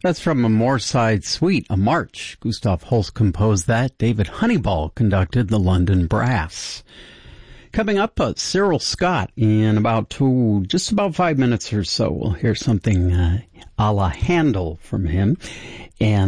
That's from a Moorside Suite, a march. Gustav Holst composed that. David Honeyball conducted the London Brass. Coming up, Cyril Scott in just about 5 minutes or so. We'll hear something a la Handel from him. And